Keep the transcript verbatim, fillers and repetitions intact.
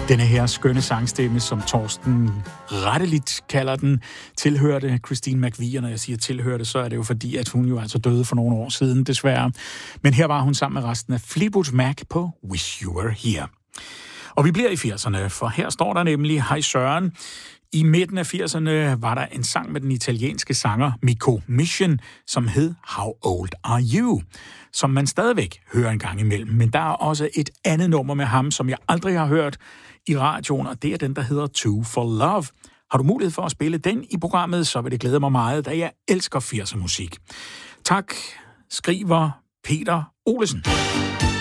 Denne her skønne sangstemme, som Torsten retteligt kalder den, tilhørte Christine McVie, og når jeg siger tilhørte, så er det jo fordi, at hun jo altså døde for nogle år siden, desværre. Men her var hun sammen med resten af Fleetwood Mac på Wish You Were Here. Og vi bliver i firserne, for her står der nemlig, hej Søren, i midten af firserne var der en sang med den italienske sanger Miko Mission, som hed How Old Are You?, som man stadigvæk hører en gang imellem. Men der er også et andet nummer med ham, som jeg aldrig har hørt i radioen, og det er den, der hedder Two for Love. Har du mulighed for at spille den i programmet, så vil det glæde mig meget, da jeg elsker firser musik. Tak, skriver Peter Olesen.